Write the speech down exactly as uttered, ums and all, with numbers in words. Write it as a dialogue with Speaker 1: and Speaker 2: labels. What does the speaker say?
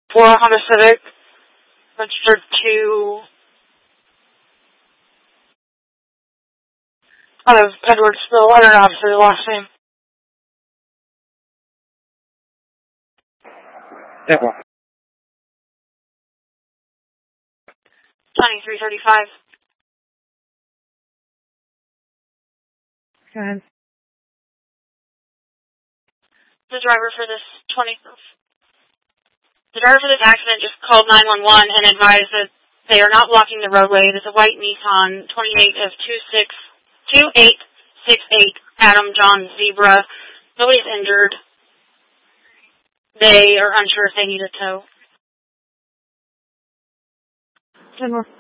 Speaker 1: for a Honda Civic, registered to out of Edwardsville. I don't know obviously the last name.
Speaker 2: That one.
Speaker 1: twenty-three thirty-five.
Speaker 2: Go ahead.
Speaker 1: The driver for this twenty. The driver for this accident just called nine one one and advised that they are not blocking the roadway. It is a white Nissan twenty-eight of two six two eight six eight Adam John Zebra. Nobody's injured. They are unsure if they need a tow.
Speaker 2: Ten more.